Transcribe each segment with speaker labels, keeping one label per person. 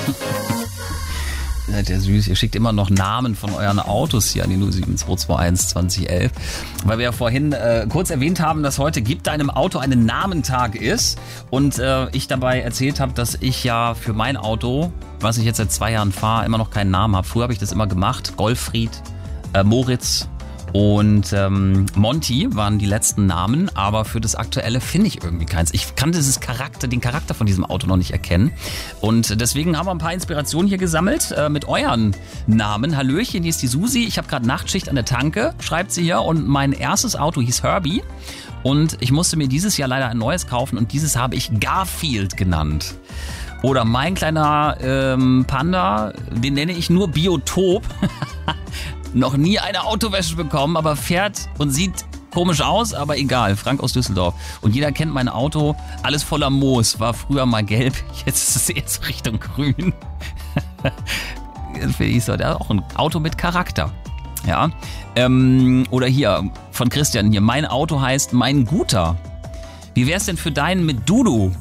Speaker 1: Seid ihr süß, ihr schickt immer noch Namen von euren Autos hier an die 07221 2011. Weil wir ja vorhin kurz erwähnt haben, dass heute Gib deinem Auto einen Namentag ist. Und ich dabei erzählt habe, dass ich ja für mein Auto, was ich jetzt seit 2 Jahren fahre, immer noch keinen Namen habe. Früher habe ich das immer gemacht. Goldfried, Moritz und Monty waren die letzten Namen, aber für das Aktuelle finde ich irgendwie keins. Ich kann den Charakter von diesem Auto noch nicht erkennen und deswegen haben wir ein paar Inspirationen hier gesammelt mit euren Namen. Hallöchen, hier ist die Susi, ich habe gerade Nachtschicht an der Tanke, schreibt sie hier, und mein erstes Auto hieß Herbie und ich musste mir dieses Jahr leider ein neues kaufen und dieses habe ich Garfield genannt. Oder mein kleiner Panda, den nenne ich nur Biotop. Noch nie eine Autowäsche bekommen, aber fährt und sieht komisch aus, aber egal. Frank aus Düsseldorf. Und jeder kennt mein Auto. Alles voller Moos. War früher mal gelb, jetzt ist es eher so Richtung grün. Finde ich so. Der hat auch ein Auto mit Charakter. Ja. Oder hier von Christian hier. Mein Auto heißt Mein Guter. Wie wär's denn für deinen mit Dudu?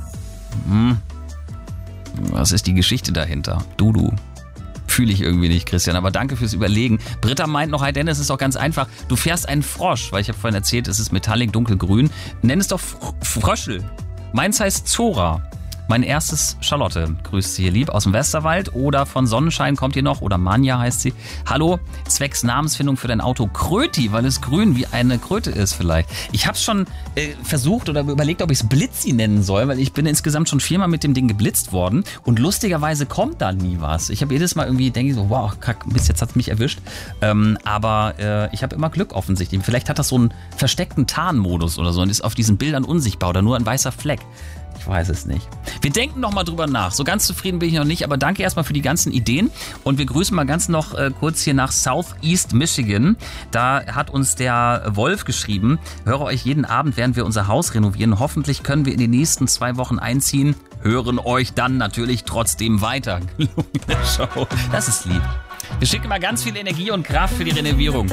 Speaker 1: Was ist die Geschichte dahinter? Dudu. Fühle ich irgendwie nicht, Christian, aber danke fürs Überlegen. Britta meint noch, hi Dennis, es ist auch ganz einfach. Du fährst einen Frosch, weil ich habe vorhin erzählt, es ist Metallic dunkelgrün. Nenn es doch Fröschel. Meins heißt Zora. Mein erstes Charlotte, grüßt sie hier lieb aus dem Westerwald, oder von Sonnenschein kommt hier noch, oder Manja heißt sie. Hallo, zwecks Namensfindung für dein Auto Kröti, weil es grün wie eine Kröte ist vielleicht. Ich habe schon versucht oder überlegt, ob ich es Blitzi nennen soll, weil ich bin insgesamt schon 4-mal mit dem Ding geblitzt worden und lustigerweise kommt da nie was. Ich habe jedes Mal irgendwie, denke ich so, wow, kack, bis jetzt hat es mich erwischt. Aber ich habe immer Glück offensichtlich. Vielleicht hat das so einen versteckten Tarnmodus oder so und ist auf diesen Bildern unsichtbar oder nur ein weißer Fleck. Ich weiß es nicht. Wir denken noch mal drüber nach. So ganz zufrieden bin ich noch nicht, aber danke erstmal für die ganzen Ideen. Und wir grüßen mal ganz noch kurz hier nach Southeast Michigan. Da hat uns der Wolf geschrieben, höre euch jeden Abend, während wir unser Haus renovieren. Hoffentlich können wir in den nächsten 2 Wochen einziehen. Hören euch dann natürlich trotzdem weiter. Gelungene Show. Das ist lieb. Wir schicken mal ganz viel Energie und Kraft für die Renovierung.